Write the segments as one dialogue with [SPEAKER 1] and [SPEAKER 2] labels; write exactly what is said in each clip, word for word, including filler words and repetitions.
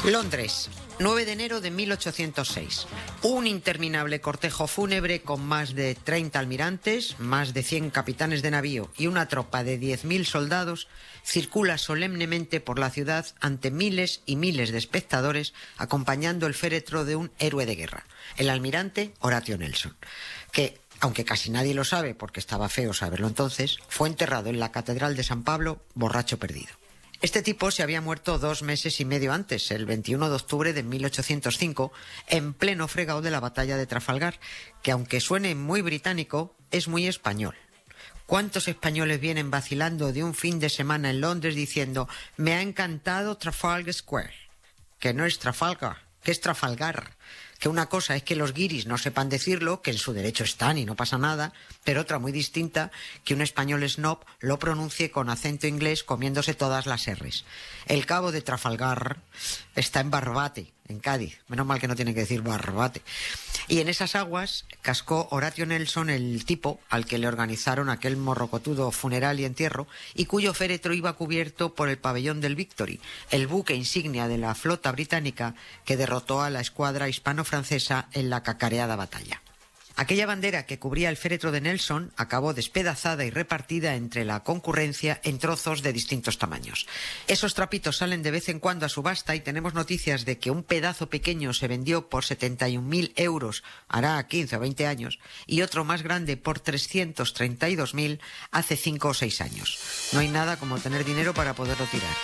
[SPEAKER 1] Londres, nueve de enero de mil ochocientos seis. Un interminable cortejo fúnebre con más de treinta almirantes, más de cien capitanes de navío y una tropa de diez mil soldados circula solemnemente por la ciudad ante miles y miles de espectadores acompañando el féretro de un héroe de guerra, el almirante Horatio Nelson, que, aunque casi nadie lo sabe porque estaba feo saberlo entonces, fue enterrado en la Catedral de San Pablo borracho perdido. Este tipo se había muerto dos meses y medio antes, el veintiuno de octubre de mil ochocientos cinco, en pleno fregado de la batalla de Trafalgar, que aunque suene muy británico, es muy español. ¿Cuántos españoles vienen vacilando de un fin de semana en Londres diciendo «Me ha encantado Trafalgar Square», que no es Trafalgar, que es Trafalgar? Que una cosa es que los guiris no sepan decirlo, que en su derecho están y no pasa nada, pero otra muy distinta, que un español snob lo pronuncie con acento inglés comiéndose todas las erres. El cabo de Trafalgar está en Barbate, en Cádiz. Menos mal que no tiene que decir Barbate. Y en esas aguas cascó Horatio Nelson, el tipo al que le organizaron aquel morrocotudo funeral y entierro, y cuyo féretro iba cubierto por el pabellón del Victory, el buque insignia de la flota británica que derrotó a la escuadra hispano-francesa en la cacareada batalla. Aquella bandera que cubría el féretro de Nelson acabó despedazada y repartida entre la concurrencia en trozos de distintos tamaños. Esos trapitos salen de vez en cuando a subasta y tenemos noticias de que un pedazo pequeño se vendió por setenta y un mil euros hará quince o veinte años y otro más grande por trescientos treinta y dos mil hace cinco o seis años. No hay nada como tener dinero para poderlo tirar.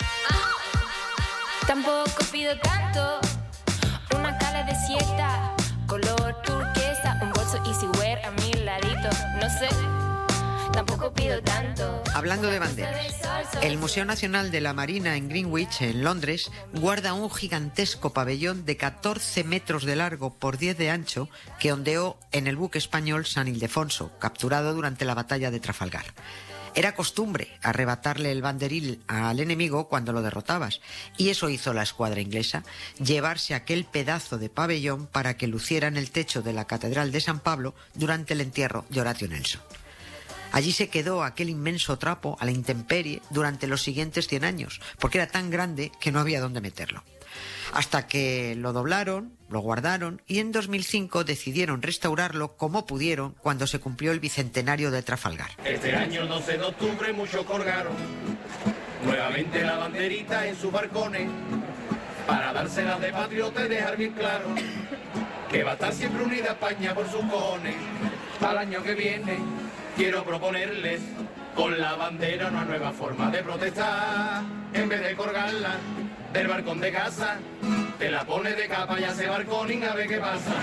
[SPEAKER 2] Tampoco pido tanto, una cala desierta, color turquesa, un bolso easywear a mi ladito, no sé, tampoco pido tanto.
[SPEAKER 1] Hablando de banderas, el Museo Nacional de la Marina en Greenwich, en Londres, guarda un gigantesco pabellón de catorce metros de largo por diez de ancho que ondeó en el buque español San Ildefonso, capturado durante la batalla de Trafalgar. Era costumbre arrebatarle el banderil al enemigo cuando lo derrotabas, y eso hizo la escuadra inglesa, llevarse aquel pedazo de pabellón para que luciera en el techo de la Catedral de San Pablo durante el entierro de Horatio Nelson. Allí se quedó aquel inmenso trapo a la intemperie durante los siguientes cien años, porque era tan grande que no había dónde meterlo. Hasta que lo doblaron, lo guardaron y en dos mil cinco decidieron restaurarlo como pudieron cuando se cumplió el bicentenario de Trafalgar.
[SPEAKER 3] Este año doce de octubre muchos colgaron nuevamente la banderita en sus barcones para dárselas de patriota y dejar bien claro que va a estar siempre unida España por sus cojones. Para el año que viene quiero proponerles con la bandera una nueva forma de protestar. En vez de colgarla del balcón de casa, te la pones de capa y hace balconing a ver qué pasa.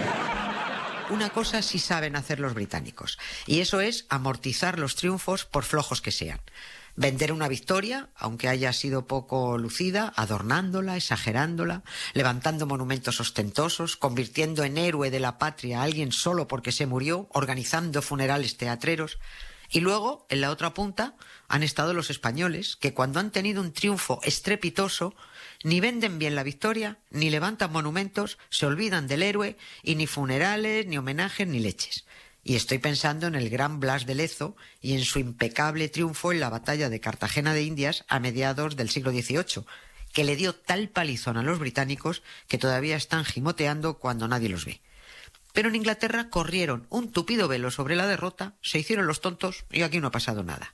[SPEAKER 1] Una cosa sí saben hacer los británicos, y eso es amortizar los triunfos por flojos que sean. Vender una victoria, aunque haya sido poco lucida, adornándola, exagerándola, levantando monumentos ostentosos, convirtiendo en héroe de la patria a alguien solo porque se murió, organizando funerales teatreros. Y luego, en la otra punta, han estado los españoles, que cuando han tenido un triunfo estrepitoso, ni venden bien la victoria, ni levantan monumentos, se olvidan del héroe, y ni funerales, ni homenajes, ni leches. Y estoy pensando en el gran Blas de Lezo y en su impecable triunfo en la batalla de Cartagena de Indias a mediados del siglo dieciocho, que le dio tal palizón a los británicos que todavía están gimoteando cuando nadie los ve. Pero en Inglaterra corrieron un tupido velo sobre la derrota, se hicieron los tontos y aquí no ha pasado nada.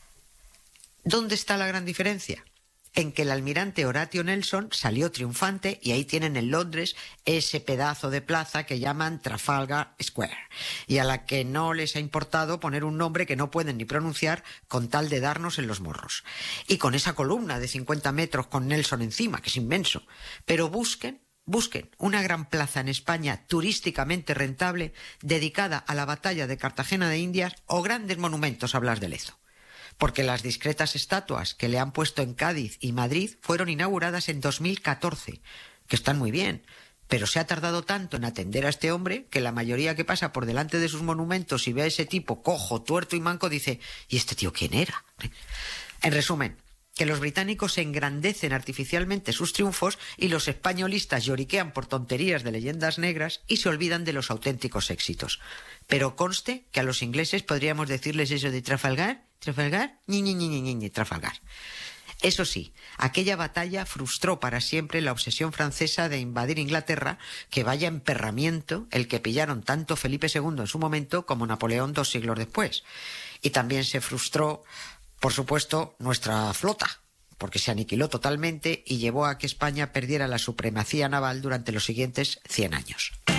[SPEAKER 1] ¿Dónde está la gran diferencia? En que el almirante Horatio Nelson salió triunfante y ahí tienen en Londres ese pedazo de plaza que llaman Trafalgar Square y a la que no les ha importado poner un nombre que no pueden ni pronunciar con tal de darnos en los morros. Y con esa columna de cincuenta metros con Nelson encima, que es inmenso. Pero busquen Busquen una gran plaza en España turísticamente rentable dedicada a la batalla de Cartagena de Indias o grandes monumentos a Blas de Lezo. Porque las discretas estatuas que le han puesto en Cádiz y Madrid fueron inauguradas en dos mil catorce, que están muy bien, pero se ha tardado tanto en atender a este hombre que la mayoría que pasa por delante de sus monumentos y ve a ese tipo cojo, tuerto y manco dice ¿y este tío quién era? En resumen, que los británicos engrandecen artificialmente sus triunfos y los españolistas lloriquean por tonterías de leyendas negras y se olvidan de los auténticos éxitos. Pero conste que a los ingleses podríamos decirles eso de Trafalgar, Trafalgar, ñi, ñi, ñi, ñi, ñi, Trafalgar. Eso sí, aquella batalla frustró para siempre la obsesión francesa de invadir Inglaterra, que vaya emperramiento el que pillaron tanto Felipe segundo en su momento como Napoleón dos siglos después. Y también se frustró, por supuesto, nuestra flota, porque se aniquiló totalmente y llevó a que España perdiera la supremacía naval durante los siguientes cien años.